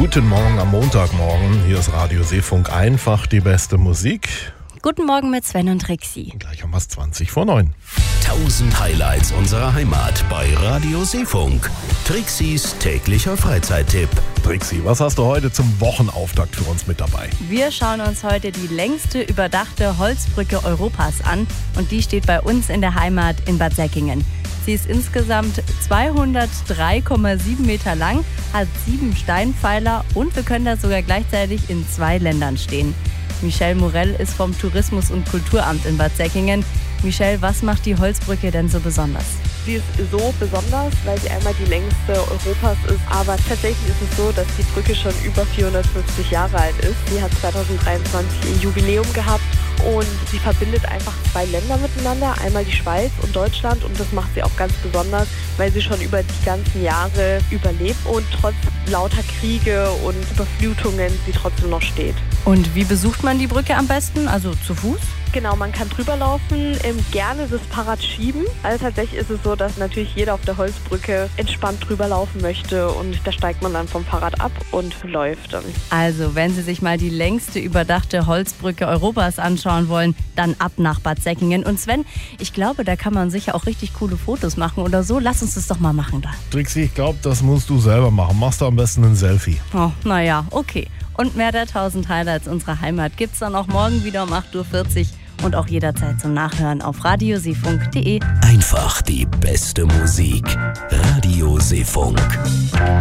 Guten Morgen am Montagmorgen. Hier ist Radio Seefunk, einfach die beste Musik. Guten Morgen mit Sven und Trixi. Gleich um was 20 vor 9. 1000 Highlights unserer Heimat bei Radio Seefunk. Trixis täglicher Freizeittipp. Trixi, was hast du heute zum Wochenauftakt für uns mit dabei? Wir schauen uns heute die längste überdachte Holzbrücke Europas an und die steht bei uns in der Heimat in Bad Säckingen. Sie ist insgesamt 203,7 Meter lang, hat 7 Steinpfeiler und wir können da sogar gleichzeitig in 2 Ländern stehen. Michelle Morell ist vom Tourismus- und Kulturamt in Bad Säckingen. Michelle, was macht die Holzbrücke denn so besonders? Sie ist so besonders, weil sie einmal die längste Europas ist. Aber tatsächlich ist es so, dass die Brücke schon über 450 Jahre alt ist. Sie hat 2023 ihr Jubiläum gehabt und sie verbindet einfach 2 Länder miteinander. Einmal die Schweiz und Deutschland und das macht sie auch ganz besonders, weil sie schon über die ganzen Jahre überlebt und trotz lauter Kriege und Überflutungen sie trotzdem noch steht. Und wie besucht man die Brücke am besten? Also zu Fuß? Genau, man kann drüber laufen, gerne das Fahrrad schieben. Also tatsächlich ist es so, dass natürlich jeder auf der Holzbrücke entspannt drüber laufen möchte und da steigt man dann vom Fahrrad ab und läuft dann. Also, wenn Sie sich mal die längste überdachte Holzbrücke Europas anschauen wollen, dann ab nach Bad Säckingen. Und Sven, ich glaube, da kann man sicher auch richtig coole Fotos machen oder so. Lass uns das doch mal machen da. Trixi, ich glaube, das musst du selber machen. Machst du am besten ein Selfie. Oh, naja, okay. Und mehr der 1000 Highlights unserer Heimat gibt's dann auch morgen wieder um 8.40 Uhr und auch jederzeit zum Nachhören auf radioseefunk.de. Einfach die beste Musik. Radio Seefunk.